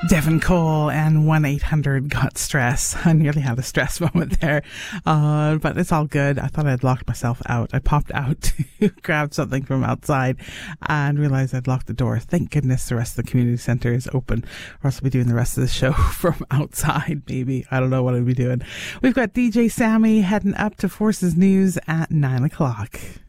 Devin Cole and 1-800-GOT-STRESS. I nearly had a stress moment there, but it's all good. I thought I'd locked myself out. I popped out to grab something from outside and realized I'd locked the door. Thank goodness the rest of the community center is open, or else I'll be doing the rest of the show from outside, maybe. I don't know what I'll be doing. We've got DJ Sammy heading up to Forces News at 9 o'clock.